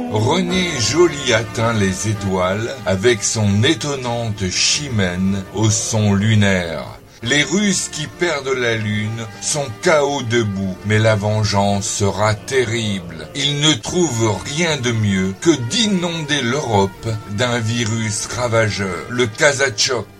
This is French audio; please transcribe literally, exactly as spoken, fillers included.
René Joly atteint les étoiles avec son étonnante chimène au son lunaire. Les Russes qui perdent la Lune sont K O debout, mais la vengeance sera terrible. Ils ne trouvent rien de mieux que d'inonder l'Europe d'un virus ravageur, le Kazatchok.